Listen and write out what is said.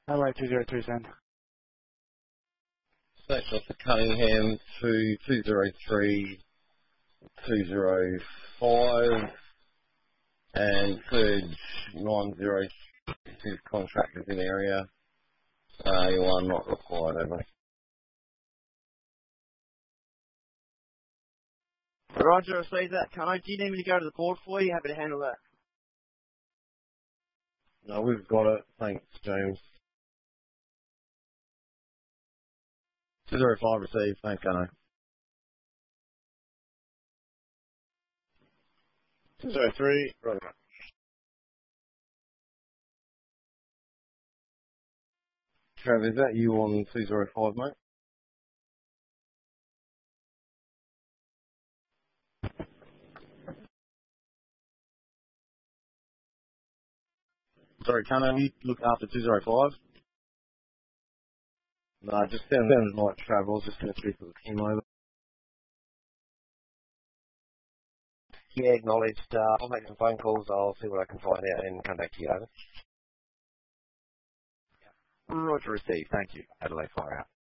Adelaide 203, send. Section for Cunningham to 203 205 and Surge 906 contractors in area. You are not required, over. Roger, received that, Cunno. Do you need me to go to the board for you? Happy to handle that. No, we've got it. Thanks, James. 205 received. Thanks, Gunno. 203, right. Trav, is that you on 205, mate? Sorry, Cunno, you look after 205? No, just sounded like Trav. I was just going to speak to the team over. Yeah, acknowledged. I'll make some phone calls. I'll see what I can find out and come back to you, over. Roger, received. Thank you. Adelaide, fire out.